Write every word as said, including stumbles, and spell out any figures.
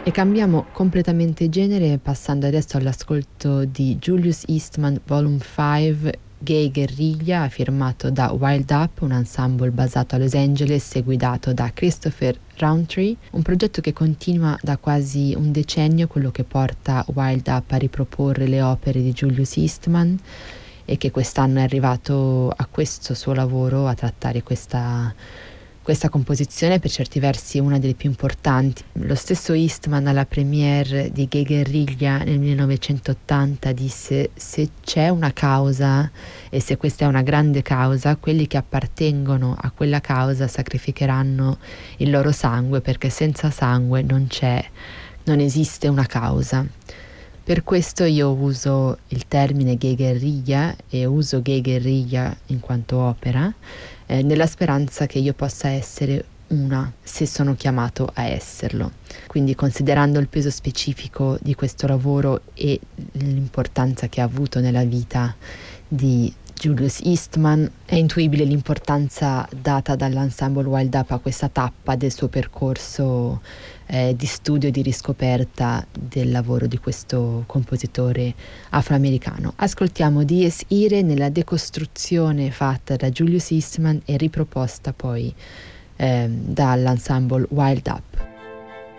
E cambiamo completamente genere passando adesso all'ascolto di Julius Eastman Volume cinque Gay Guerriglia, firmato da Wild Up, un ensemble basato a Los Angeles e guidato da Christopher Roundtree, un progetto che continua da quasi un decennio, quello che porta Wild Up a riproporre le opere di Julius Eastman e che quest'anno è arrivato a questo suo lavoro, a trattare questa Questa composizione, per certi versi una delle più importanti. Lo stesso Eastman alla premiere di Gay Guerriglia nel millenovecentottanta disse: se c'è una causa e se questa è una grande causa, quelli che appartengono a quella causa sacrificheranno il loro sangue, perché senza sangue non c'è, non esiste una causa. Per questo io uso il termine gay guerriglia e uso gay guerriglia in quanto opera, eh, nella speranza che io possa essere una, se sono chiamato a esserlo. Quindi, considerando il peso specifico di questo lavoro e l'importanza che ha avuto nella vita di Julius Eastman, è intuibile l'importanza data dall'ensemble Wild Up a questa tappa del suo percorso eh, di studio e di riscoperta del lavoro di questo compositore afroamericano. Ascoltiamo Dies Irae nella decostruzione fatta da Julius Eastman e riproposta poi eh, dall'ensemble Wild Up.